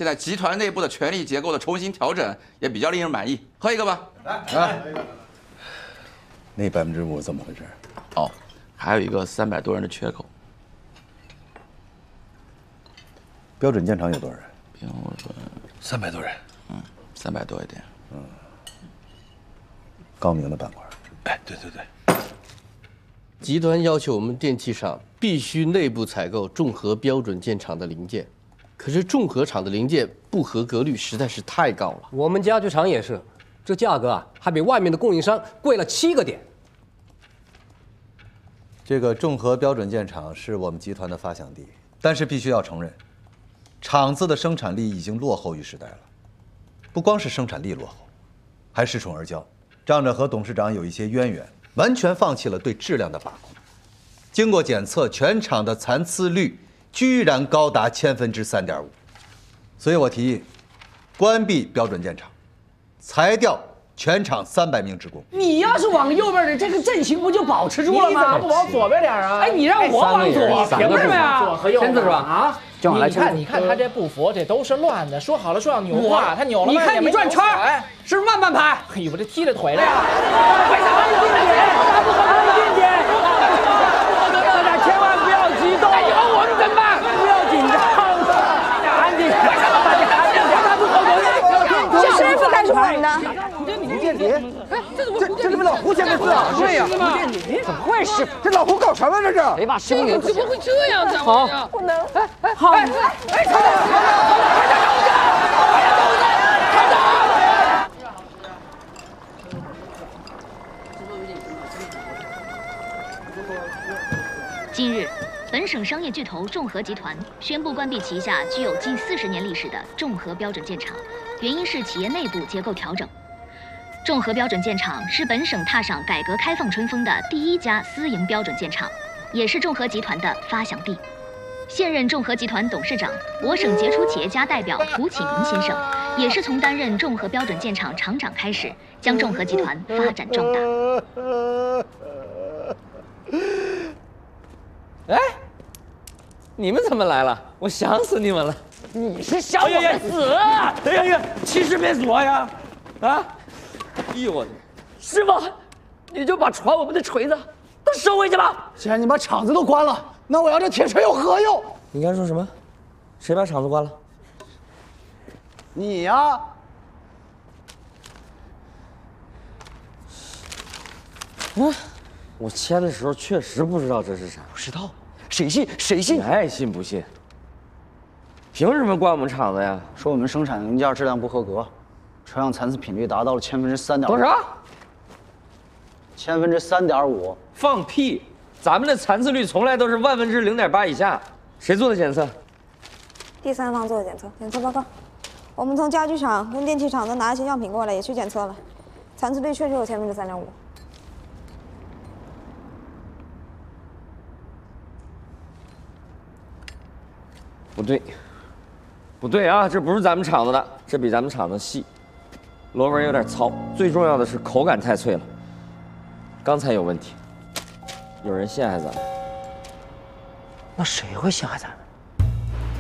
现在集团内部的权力结构的重新调整也比较令人满意。喝一个吧。来， 那5%怎么回事？ 哦，还有一个300多人的缺口。 标准建厂有多少人？ 标准 300多人。 300多一点。 高明的板块。 哎，对。 集团要求我们电器厂必须内部采购重核标准件厂的零件，可是重核厂的零件不合格率实在是太高了。 我们家具厂也是，这价格啊还比外面的供应商贵了7个点。 这个重核标准件厂是我们集团的发祥地，但是必须要承认，厂子的生产力已经落后于时代了。不光是生产力落后，还恃宠而骄，仗着和董事长有一些渊源，完全放弃了对质量的把控。经过检测，全厂的残次率居然高达3.5%，所以我提议关闭标准件厂，裁掉全厂300名职工。 你要是往右边的，这个阵型不就保持住了吗？ 你怎么不往左边点啊？ 哎，你让我往左，凭什么呀？ 左和右签字是吧？ 啊，你看他这不服，这都是乱的。说好了说要扭胯，他扭了。 你看你转圈，是不是慢半拍？ 哎呦，我这踢了腿了。 为啥安静点？安静点！大家千万不要激动。以后我们怎么办？不要紧张，安静。大家安静点，他不合格。 是师傅干出来的。 胡建林， 这是不是老胡签的字啊？ 对呀， 胡建林，怎么会是？这老胡搞什么这是？ 谁把师傅给怎么会这样子？好， 不能。 好， 近日，本省商业巨头众和集团宣布关闭旗下具有近40年历史的众和标准件厂，原因是企业内部结构调整。众和标准件厂是本省踏上改革开放春风的第1家私营标准件厂，也是众和集团的发祥地。现任众和集团董事长、我省杰出企业家代表胡启明先生，也是从担任众和标准件厂厂长开始，将众和集团发展壮大。 哎，你们怎么来了？我想死你们了！你是想我们死？哎呀，其实别说呀！啊！哎呦我的，师傅，你就把传我们的锤子都收回去吧。 既然你把厂子都关了，那我要这铁锤有何用？ 你刚说什么？谁把厂子关了？ 你呀！ 我签的时候确实不知道这是啥。 不知道，谁信？谁信？ 你爱信不信？凭什么关我们厂子呀？ 说我们生产零件质量不合格，车辆残次品率达到了3.5%。 多少 ？3.5%。 放屁！咱们的残次率从来都是0.8%以下。谁做的检测？ 第三方做的检测，检测报告。我们从家具厂跟电器厂都拿一些样品过来，也去检测了，残次率确实有3.5%。 不对，不对啊！这不是咱们厂子的，这比咱们厂子细，螺纹有点糙，最重要的是口感太脆了。刚才有问题，有人陷害咱们。 那谁会陷害咱们？